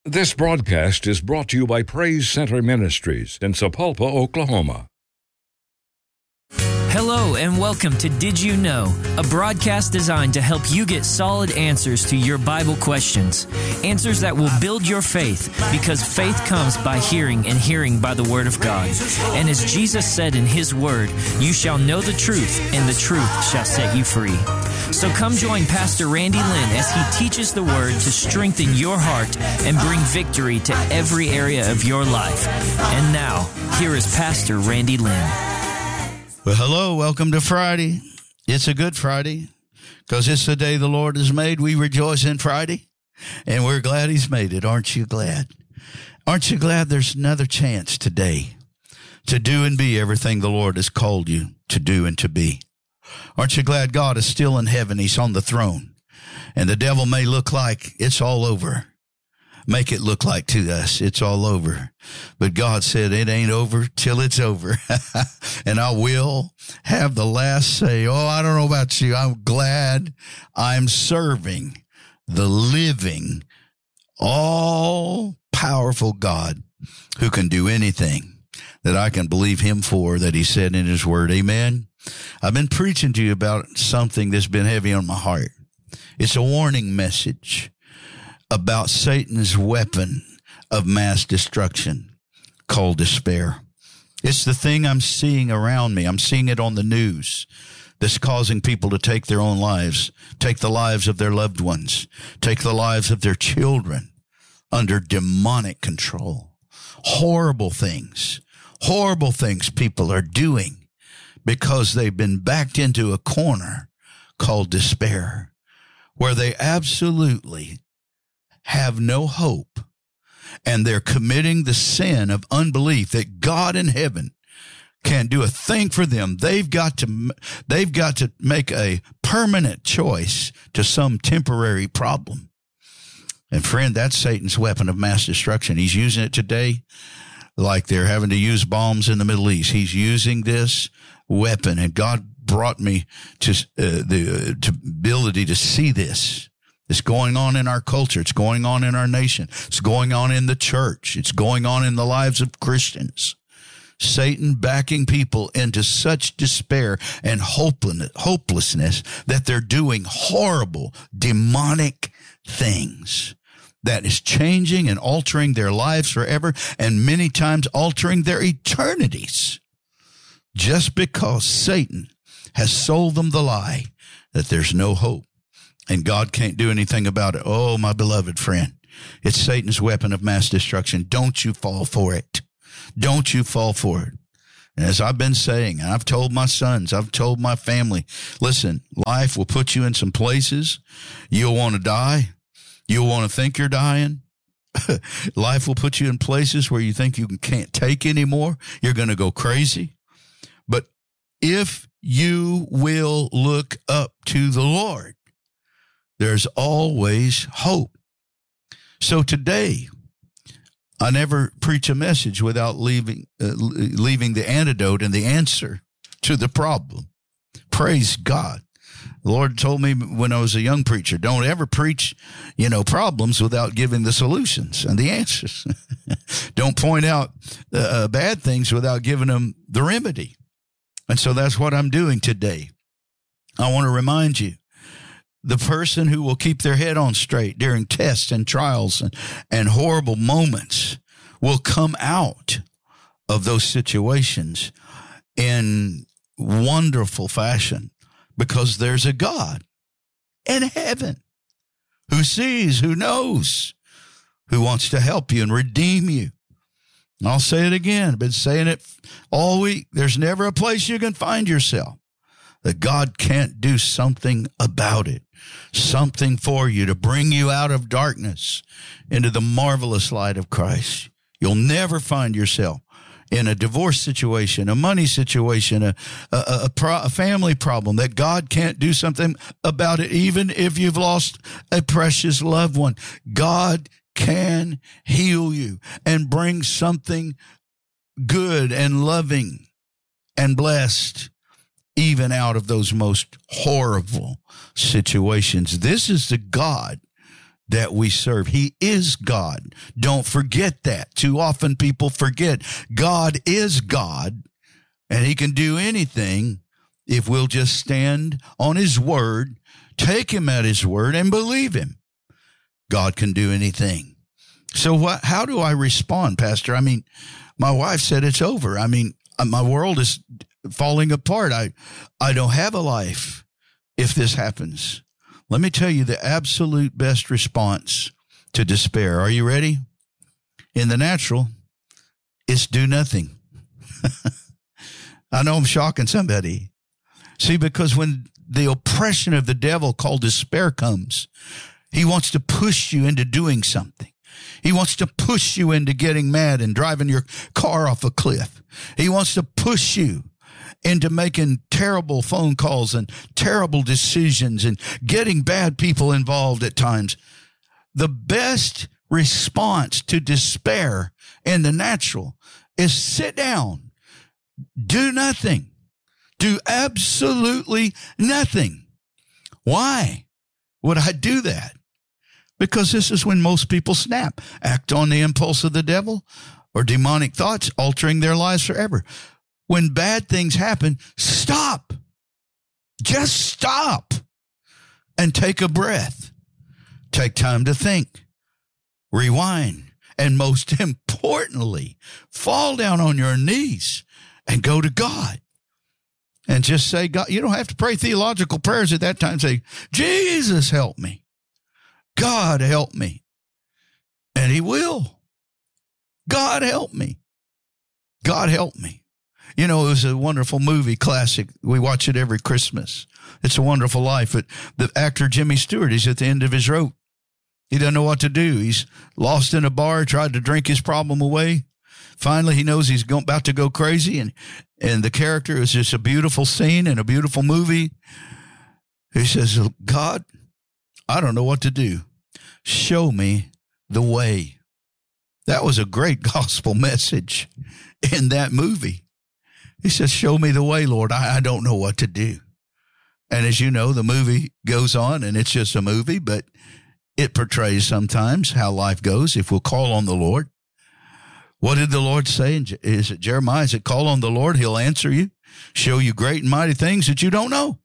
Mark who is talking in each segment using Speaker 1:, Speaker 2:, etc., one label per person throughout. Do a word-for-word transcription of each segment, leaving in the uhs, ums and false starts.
Speaker 1: This broadcast is brought to you by Praise Center Ministries in Sapulpa, Oklahoma.
Speaker 2: Hello and welcome to Did You Know, a broadcast designed to help you get solid answers to your Bible questions. Answers that will build your faith, because faith comes by hearing and hearing by the Word of God. And as Jesus said in His Word, you shall know the truth and the truth shall set you free. So come join Pastor Randy Lynn as he teaches the Word to strengthen your heart and bring victory to every area of your life. And now, here is Pastor Randy Lynn.
Speaker 3: Well, hello, welcome to Friday. It's a good Friday because it's the day the Lord has made. We rejoice in Friday, and we're glad He's made it. Aren't you glad? Aren't you glad there's another chance today to do and be everything the Lord has called you to do and to be? Aren't you glad God is still in heaven? He's on the throne, and the devil may look like it's all over. Make it look like to us it's all over. But God said it ain't over till it's over. And I will have the last say. Oh, I don't know about you. I'm glad I'm serving the living, all-powerful God who can do anything that I can believe Him for, that He said in His Word. Amen. I've been preaching to you about something that's been heavy on my heart. It's a warning message about Satan's weapon of mass destruction called despair. It's the thing I'm seeing around me. I'm seeing it on the news that's causing people to take their own lives, take the lives of their loved ones, take the lives of their children under demonic control. Horrible things, horrible things people are doing because they've been backed into a corner called despair, where they absolutely have no hope, and they're committing the sin of unbelief that God in heaven can't do a thing for them. They've got to, they've got to make a permanent choice to some temporary problem. And friend, that's Satan's weapon of mass destruction. He's using it today like they're having to use bombs in the Middle East. He's using this weapon, and God brought me to uh, the uh, to ability to see this. It's going on in our culture. It's going on in our nation. It's going on in the church. It's going on in the lives of Christians. Satan backing people into such despair and hopelessness that they're doing horrible, demonic things that is changing and altering their lives forever, and many times altering their eternities, just because Satan has sold them the lie that there's no hope and God can't do anything about it. Oh, my beloved friend, it's Satan's weapon of mass destruction. Don't you fall for it. Don't you fall for it. And as I've been saying, and I've told my sons, I've told my family, listen, life will put you in some places. You'll want to die. You'll want to think you're dying. Life will put you in places where you think you can't take anymore. You're going to go crazy. But if you will look up to the Lord, there's always hope. So today, I never preach a message without leaving uh, leaving the antidote and the answer to the problem. Praise God. The Lord told me when I was a young preacher, don't ever preach, you know, problems without giving the solutions and the answers. Don't point out uh, bad things without giving them the remedy. And so that's what I'm doing today. I want to remind you, the person who will keep their head on straight during tests and trials and, and horrible moments will come out of those situations in wonderful fashion, because there's a God in heaven who sees, who knows, who wants to help you and redeem you. And I'll say it again. I've been saying it all week. There's never a place you can find yourself that God can't do something about it, something for you to bring you out of darkness into the marvelous light of Christ. You'll never find yourself in a divorce situation, a money situation, a, a, a, pro, a family problem that God can't do something about it, even if you've lost a precious loved one. God can heal you and bring something good and loving and blessed even out of those most horrible situations. This is the God that we serve. He is God. Don't forget that. Too often people forget God is God, and he can do anything if we'll just stand on his word, take him at his word, and believe him. God can do anything. So what? How do I respond, Pastor? I mean, my wife said it's over. I mean, my world is falling apart. I, I don't have a life if this happens. Let me tell you the absolute best response to despair. Are you ready? In the natural, it's do nothing. I know I'm shocking somebody. See, because when the oppression of the devil called despair comes, he wants to push you into doing something. He wants to push you into getting mad and driving your car off a cliff. He wants to push you into making terrible phone calls and terrible decisions and getting bad people involved at times. The best response to despair in the natural is sit down, do nothing, do absolutely nothing. Why would I do that? Because this is when most people snap, act on the impulse of the devil or demonic thoughts, altering their lives forever. When bad things happen, stop. Just stop and take a breath. Take time to think, rewind, and most importantly, fall down on your knees and go to God. And just say, God, you don't have to pray theological prayers at that time. Say, Jesus, help me. God, help me. And he will. God, help me. God, help me. You know, it was a wonderful movie, classic. We watch it every Christmas. It's a Wonderful Life. But the actor Jimmy Stewart, he's at the end of his rope. He doesn't know what to do. He's lost in a bar, tried to drink his problem away. Finally, he knows he's about to go crazy. And, and the character is just a beautiful scene and a beautiful movie. He says, God, I don't know what to do. Show me the way. That was a great gospel message in that movie. He says, show me the way, Lord. I, I don't know what to do. And as you know, the movie goes on, and it's just a movie, but it portrays sometimes how life goes if we'll call on the Lord. What did the Lord say? Is it Jeremiah? Is it call on the Lord? He'll answer you, show you great and mighty things that you don't know.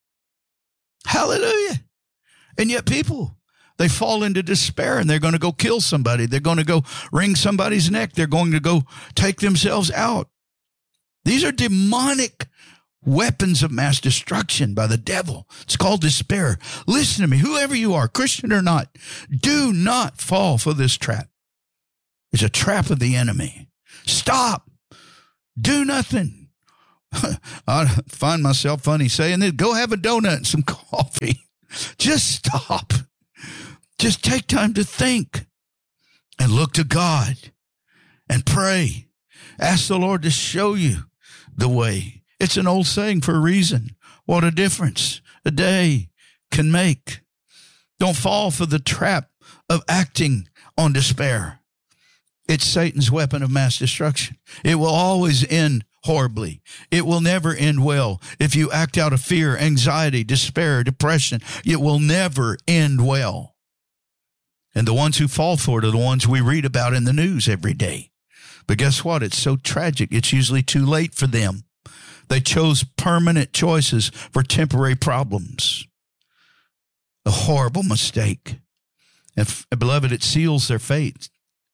Speaker 3: Hallelujah. And yet people, they fall into despair and they're going to go kill somebody. They're going to go wring somebody's neck. They're going to go take themselves out. These are demonic weapons of mass destruction by the devil. It's called despair. Listen to me, whoever you are, Christian or not, do not fall for this trap. It's a trap of the enemy. Stop. Do nothing. I find myself funny saying this. Go have a donut and some coffee. Just stop. Just take time to think and look to God and pray. Ask the Lord to show you the way. It's an old saying for a reason. What a difference a day can make. Don't fall for the trap of acting on despair. It's Satan's weapon of mass destruction. It will always end horribly. It will never end well. If you act out of fear, anxiety, despair, depression, it will never end well. And the ones who fall for it are the ones we read about in the news every day. But guess what? It's so tragic. It's usually too late for them. They chose permanent choices for temporary problems. A horrible mistake. And beloved, it seals their fate.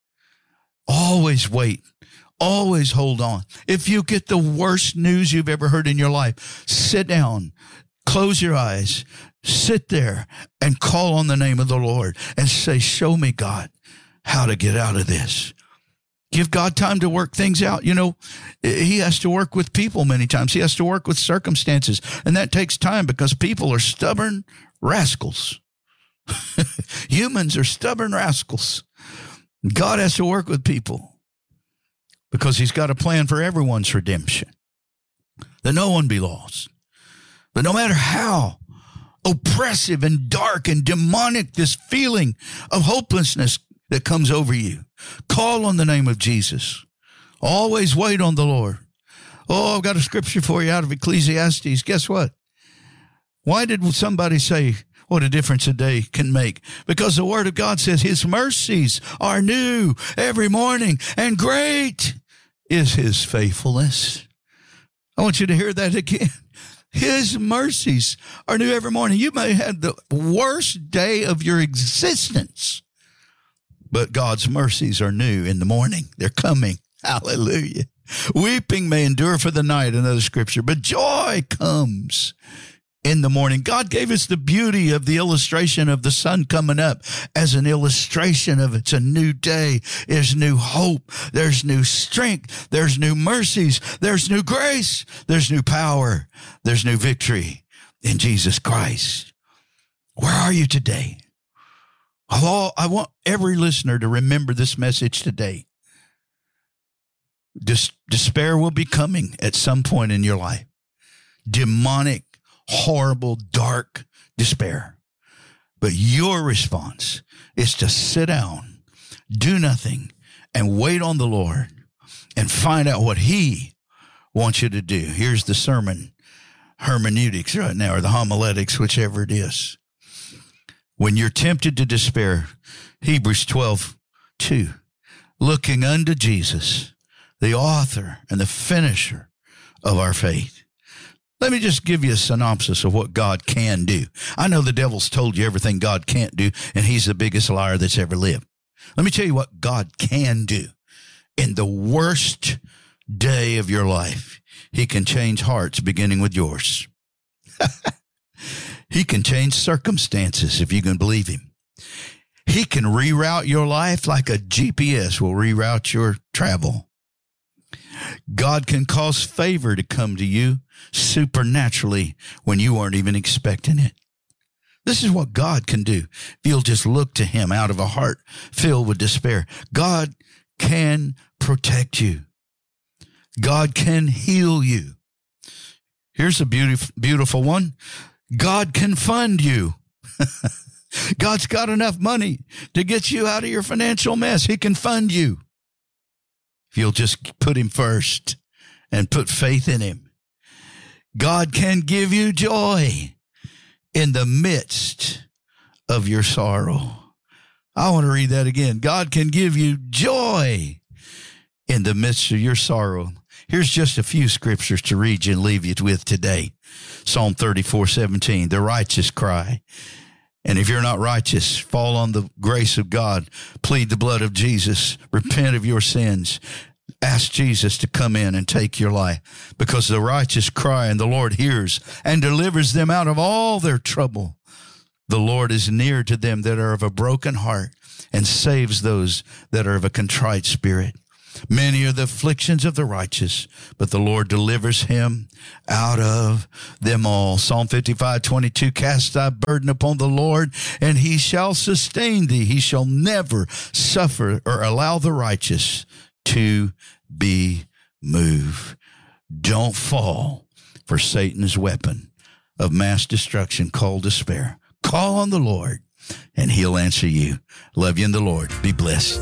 Speaker 3: Always wait. Always hold on. If you get the worst news you've ever heard in your life, sit down, close your eyes, sit there and call on the name of the Lord and say, show me, God, how to get out of this. Give God time to work things out. You know, he has to work with people many times. He has to work with circumstances. And that takes time because people are stubborn rascals. Humans are stubborn rascals. God has to work with people because he's got a plan for everyone's redemption, that no one be lost. But no matter how oppressive and dark and demonic this feeling of hopelessness that comes over you, call on the name of Jesus. Always wait on the Lord. Oh, I've got a scripture for you out of Ecclesiastes. Guess what? Why did somebody say, What a difference a day can make, because the Word of God says His mercies are new every morning, and great is His faithfulness. I want you to hear that again. His mercies are new every morning. You may have the worst day of your existence, but God's mercies are new in the morning. They're coming. Hallelujah. Weeping may endure for the night, another scripture, but joy comes in the morning. God gave us the beauty of the illustration of the sun coming up as an illustration of it's a new day. There's new hope. There's new strength. There's new mercies. There's new grace. There's new power. There's new victory in Jesus Christ. Where are you today? I want every listener to remember this message today. Des- despair will be coming at some point in your life. Demonic, horrible, dark despair. But your response is to sit down, do nothing, and wait on the Lord and find out what He wants you to do. Here's the sermon hermeneutics right now, or the homiletics, whichever it is. When you're tempted to despair, Hebrews twelve two, looking unto Jesus, the author and the finisher of our faith. Let me just give you a synopsis of what God can do. I know the devil's told you everything God can't do, and he's the biggest liar that's ever lived. Let me tell you what God can do. In the worst day of your life, He can change hearts, beginning with yours. He can change circumstances if you can believe Him. He can reroute your life like a G P S will reroute your travel. God can cause favor to come to you supernaturally when you aren't even expecting it. This is what God can do if you'll just look to Him out of a heart filled with despair. God can protect you. God can heal you. Here's a beautiful, beautiful one. God can fund you. God's got enough money to get you out of your financial mess. He can fund you. If you'll just put Him first and put faith in Him. God can give you joy in the midst of your sorrow. I want to read that again. God can give you joy in the midst of your sorrow. Here's just a few scriptures to read you and leave you with today. Psalm thirty-four seventeen, the righteous cry. And if you're not righteous, fall on the grace of God. Plead the blood of Jesus. Repent of your sins. Ask Jesus to come in and take your life, because the righteous cry and the Lord hears and delivers them out of all their trouble. The Lord is near to them that are of a broken heart and saves those that are of a contrite spirit. Many are the afflictions of the righteous, but the Lord delivers him out of them all. Psalm fifty-five twenty-two, cast thy burden upon the Lord, and He shall sustain thee. He shall never suffer or allow the righteous to be moved. Don't fall for Satan's weapon of mass destruction called despair. Call on the Lord, and He'll answer you. Love you in the Lord. Be blessed.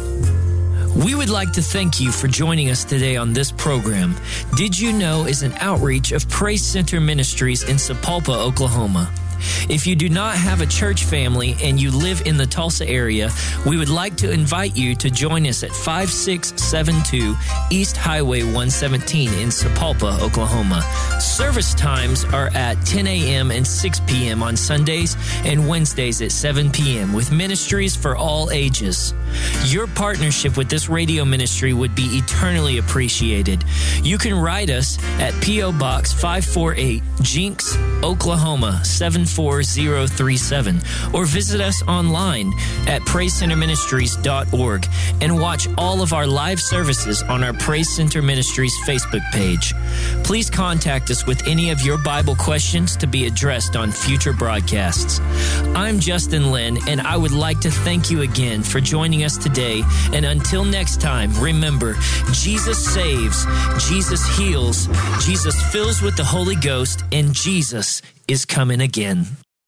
Speaker 2: We would like to thank you for joining us today on this program. Did You Know is an outreach of Praise Center Ministries in Sapulpa, Oklahoma. If you do not have a church family and you live in the Tulsa area, we would like to invite you to join us at five six seven two East Highway one seventeen in Sapulpa, Oklahoma. Service times are at ten a.m. and six p.m. on Sundays and Wednesdays at seven p.m. with ministries for all ages. Your partnership with this radio ministry would be eternally appreciated. You can write us at P O. Box five forty-eight, Jinx, Oklahoma seven four zero three seven, or visit us online at praise center ministries dot org and watch all of our live services on our Praise Center Ministries Facebook page. Please contact us with any of your Bible questions to be addressed on future broadcasts. I'm Justin Lynn, and I would like to thank you again for joining us today. And until next time, remember, Jesus saves, Jesus heals, Jesus fills with the Holy Ghost, and Jesus is coming again.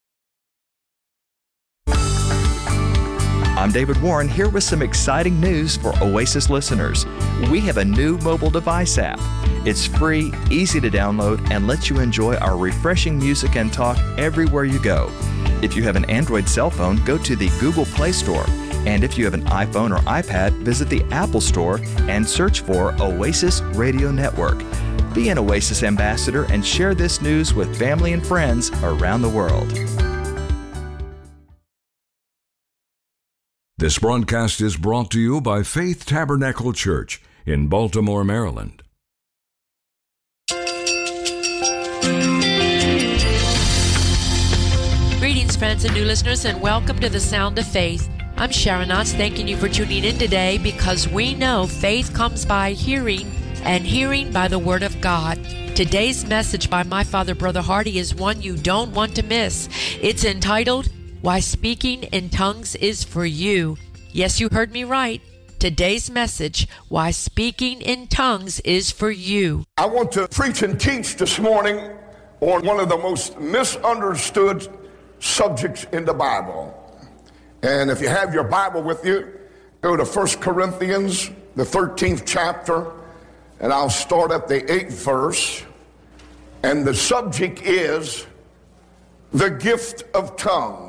Speaker 4: I'm David Warren, here with some exciting news for Oasis listeners. We have a new mobile device app. It's free, easy to download, and lets you enjoy our refreshing music and talk everywhere you go. If you have an Android cell phone, go to the Google Play Store. And if you have an iPhone or iPad, visit the Apple Store and search for Oasis Radio Network. Be an Oasis ambassador and share this news with family and friends around the world.
Speaker 1: This broadcast is brought to you by Faith Tabernacle Church in Baltimore, Maryland.
Speaker 5: Greetings, friends and new listeners, and welcome to the Sound of Faith. I'm Sharon Knotts, thanking you for tuning in today, because we know faith comes by hearing, and hearing by the Word of God. Today's message by my father, Brother Hardy, is one you don't want to miss. It's entitled, Why Speaking in Tongues is for You. Yes, you heard me right. Today's message, Why Speaking in Tongues is for You.
Speaker 6: I want to preach and teach this morning on one of the most misunderstood subjects in the Bible. And if you have your Bible with you, go to First Corinthians, the thirteenth chapter, and I'll start at the eighth verse. And the subject is the gift of tongues.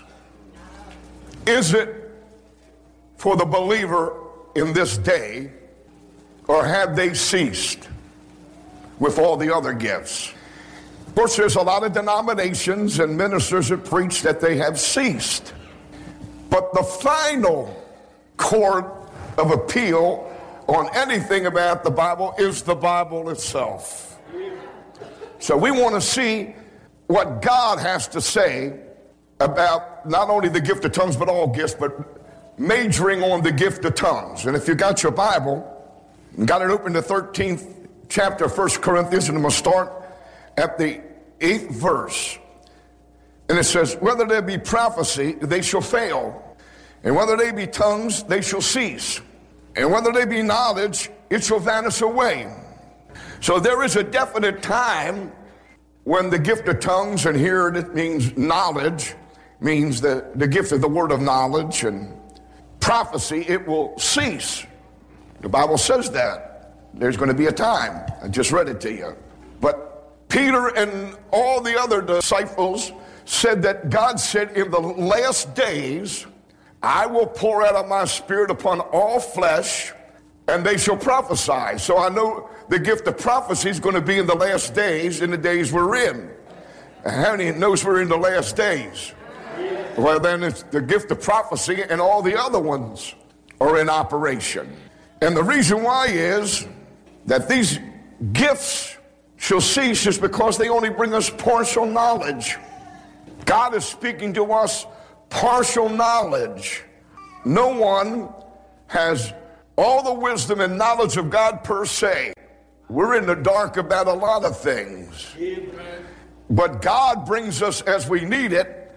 Speaker 6: Is it for the believer in this day, or have they ceased with all the other gifts? Of course, there's a lot of denominations and ministers that preach that they have ceased. But the final court of appeal on anything about the Bible is the Bible itself. So we want to see what God has to say about not only the gift of tongues, but all gifts, but majoring on the gift of tongues. And if you got your Bible, you got it open to thirteenth chapter of First Corinthians, and I'm going to start at the eighth verse. And it says, whether there be prophecy, they shall fail. And whether they be tongues, they shall cease. And whether they be knowledge, it shall vanish away. So there is a definite time when the gift of tongues, and here it means knowledge, means the, the gift of the word of knowledge, and prophecy, it will cease. The Bible says that. There's going to be a time. I just read it to you. But Peter and all the other disciples said that God said, in the last days, I will pour out of my spirit upon all flesh, and they shall prophesy. So I know the gift of prophecy is going to be in the last days, in the days we're in. And how many knows we're in the last days? Well, then it's the gift of prophecy, and all the other ones are in operation. And the reason why is that these gifts shall cease is because they only bring us partial knowledge. God is speaking to us partial knowledge. No one has all the wisdom and knowledge of God per se. We're in the dark about a lot of things. But God brings us as we need it,